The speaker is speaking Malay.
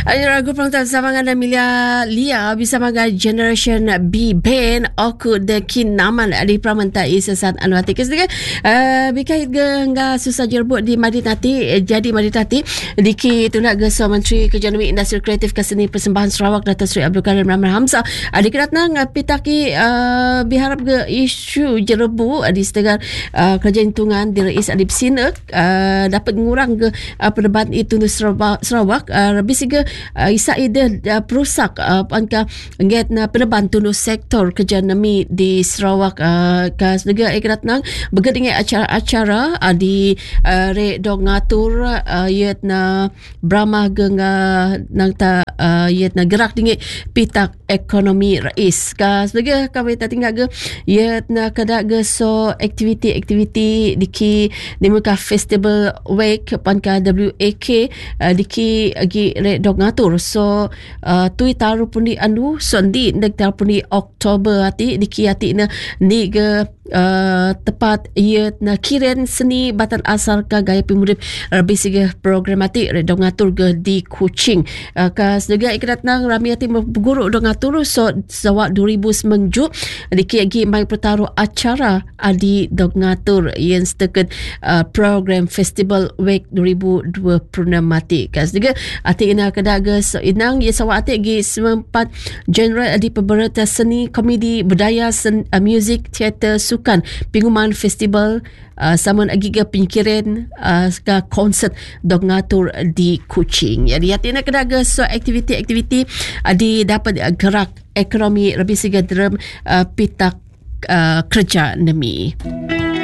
Ragu Perangkat Samangan dan Milia Lia bisa maga Generation B Band Oku de Kinaman di Pramantai Sesat Anuati Kesedikan bikait gengga susah jerbuk di Madinati jadi Madinati diki tunak gesor Menteri Kerjaan Industri Kreatif Keseni Persembahan Sarawak Datuk Seri Abdul Karim Rahman Hamzah adikratna pitaki biharap ke isu jerbuk di setegar kerajaan tungan di Rais Adib Sinek dapat mengurang ke perdebatan itu di Sarawak bisiga isa ide perusak angka nget na peneban tunu sektor kerja nami di Sarawak kas negara ikrat nang begading acara-acara di re dog ngatur yet na Brahma genga nang ta yet na gerak dingi pitak ekonomi rais kas negara kami ta tinggal ge yet na kada ge so aktiviti diki di muka festival week panka WAK diki agi re dog ngatur so tui taru pun di anu sondi nek taru pun di Oktober hati diki hati na ni ke tepat ia na kiren seni batan asal ka gaya pemudip bisiga programatik dog ngatur ke di Kuching kas juga ikrat nang rami hati berguru dog ngatur so sawak 2000 semengju diki agi mai pertaruh acara adi dog ngatur yang setakat program festival week 2020 mati kas juga hati ina kedaga so inang ia sawak hati agi sempat genre di pemerintah seni komedi budaya music teater sukan pinguman festival sama lagi ke pingkiran ke konsert dog ngatur di Kuching jadi hati nak kedaga so aktiviti-aktiviti di dapat gerak ekonomi lebih siga dalam pitak kerja nemi.